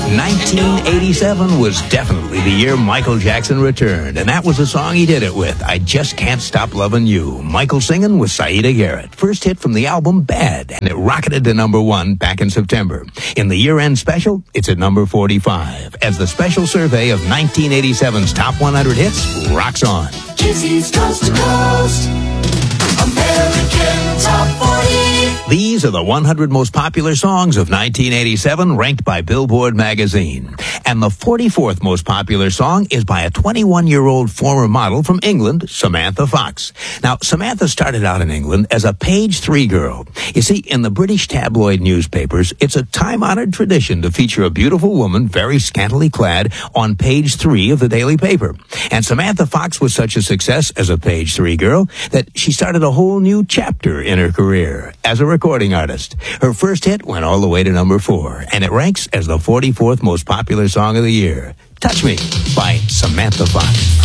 1987 was definitely the year Michael Jackson returned, and that was the song he did it with, I Just Can't Stop Lovin' You. Michael singing with Saida Garrett. First hit from the album Bad, and it rocketed to number 1 back in September. In the year-end special, it's at number 45, as the special survey of 1987's top 100 hits rocks on. Jay-Z's Coast to Coast, American Top 40. These are the 100 most popular songs of 1987, ranked by Billboard magazine. And the 44th most popular song is by a 21-year-old former model from England, Samantha Fox. Now, Samantha started out in England as a page 3 girl. You see, in the British tabloid newspapers, it's a time-honored tradition to feature a beautiful woman, very scantily clad, on page 3 of the daily paper. And Samantha Fox was such a success as a page 3 girl that she started a whole new chapter in her career as a recording artist. Her first hit went all the way to number 4, and it ranks as the 44th most popular song of the year. Touch Me by Samantha Fox.